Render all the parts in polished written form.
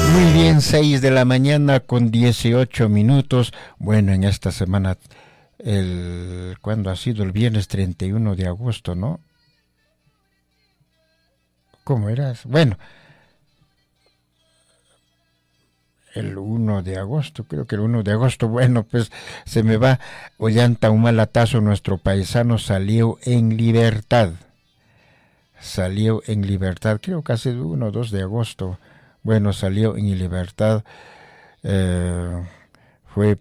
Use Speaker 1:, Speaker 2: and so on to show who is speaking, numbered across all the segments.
Speaker 1: Muy bien, 6 de la mañana con 18 minutos. Bueno, en esta semana, ¿cuándo ha sido? El viernes 31 de agosto, ¿no? ¿Cómo eras? Bueno, el 1 de agosto, creo que el 1 de agosto, bueno, pues se me va. Ollanta Humalatazo, nuestro paisano, salió en libertad. Salió en libertad, creo que hace 1 o 2 de agosto. Bueno, salió en libertad. Fue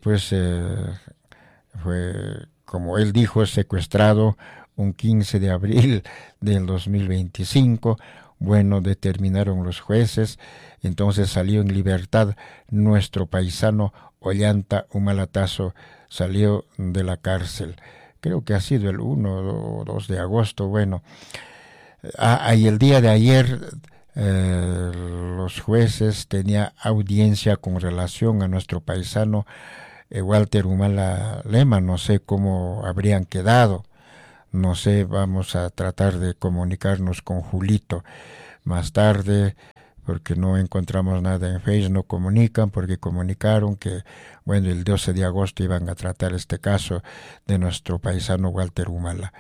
Speaker 1: como él dijo, secuestrado un 15 de abril del 2025. Bueno, determinaron los jueces, entonces salió en libertad nuestro paisano Ollanta Humalatazo, salió de la cárcel. Creo que ha sido el 1 o 2 de agosto. Bueno, y el día de ayer los jueces tenían audiencia con relación a nuestro paisano Walter Humala Lema. No sé cómo habrían quedado, no sé, vamos a tratar de comunicarnos con Julito más tarde, porque no encontramos nada en Facebook, no comunican, porque comunicaron que, bueno, el 12 de agosto iban a tratar este caso de nuestro paisano Walter Humala.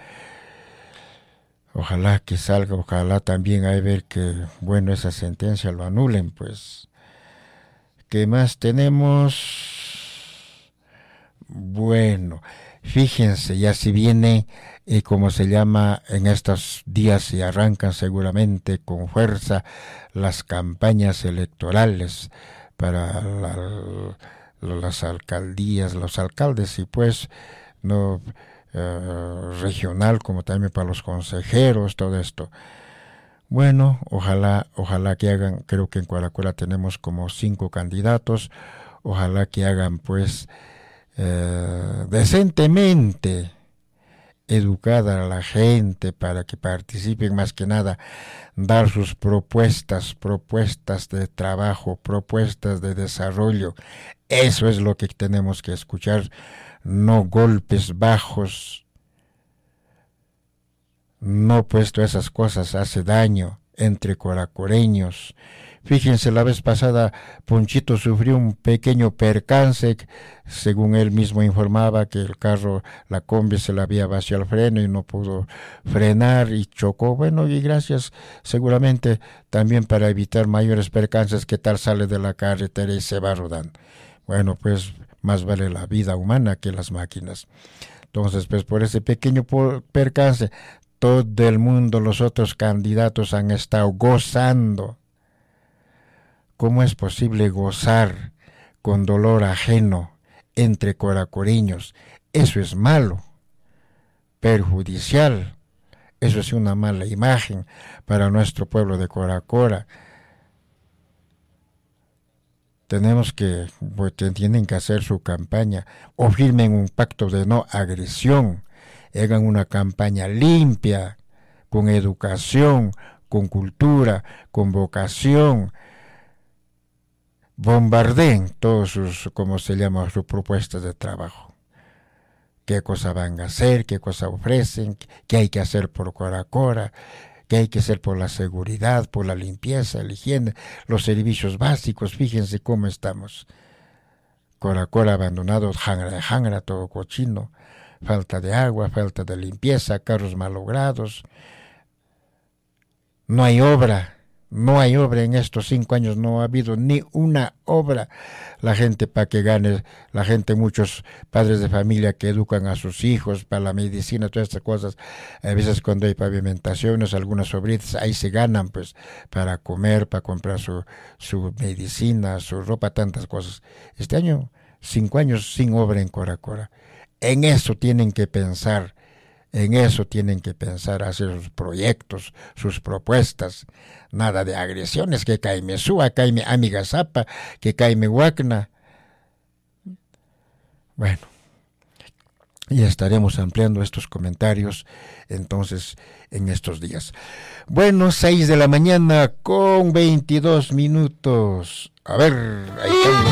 Speaker 1: Ojalá que salga, ojalá también hay ver que, bueno, esa sentencia lo anulen, pues. ¿Qué más tenemos? Bueno, fíjense, ya si viene, como se llama, en estos días y arrancan seguramente con fuerza las campañas electorales para las alcaldías, los alcaldes y pues no regional, como también para los consejeros, todo esto. Bueno, ojalá que hagan, creo que en Coracola tenemos como 5 candidatos, ojalá que hagan pues decentemente educada a la gente para que participen, más que nada dar sus propuestas de trabajo, propuestas de desarrollo. Eso es lo que tenemos que escuchar, no golpes bajos. No, pues todas esas cosas hace daño entre coracoreños. Fíjense, la vez pasada Ponchito sufrió un pequeño percance, según él mismo informaba que el carro, la combi se le había vaciado el freno y no pudo frenar y chocó. Bueno, y gracias seguramente también para evitar mayores percances, que tal sale de la carretera y se va rodando. Bueno, pues más vale la vida humana que las máquinas. Entonces, pues por ese pequeño percance, todo el mundo, los otros candidatos han estado gozando. ¿Cómo es posible gozar con dolor ajeno entre coracoreños? Eso es malo, perjudicial. Eso es una mala imagen para nuestro pueblo de Coracora. Tenemos que, pues, tienen que hacer su campaña o firmen un pacto de no agresión. Hagan una campaña limpia, con educación, con cultura, con vocación. Bombardeen todos sus, como se llama, sus propuestas de trabajo. ¿Qué cosa van a hacer? ¿Qué cosa ofrecen? ¿Qué hay que hacer por Coracora? ¿Qué hay que hacer por la seguridad, por la limpieza, la higiene, los servicios básicos? Fíjense cómo estamos. Coracora abandonado, jangra, todo cochino. Falta de agua, falta de limpieza, carros malogrados. No hay obra en estos 5 años, no ha habido ni una obra. La gente para que gane, la gente, muchos padres de familia que educan a sus hijos para la medicina, todas estas cosas, a veces cuando hay pavimentaciones, algunas sobritas, ahí se ganan pues para comer, para comprar su medicina, su ropa, tantas cosas. Este año, 5 años sin obra en Coracora. En eso tienen que pensar, hacer sus proyectos, sus propuestas. Nada de agresiones, que caime súa, caime amiga zapa, que caime huacna. Bueno, y estaremos ampliando estos comentarios entonces en estos días. Bueno, 6 de la mañana con 22 minutos. A ver, ahí está.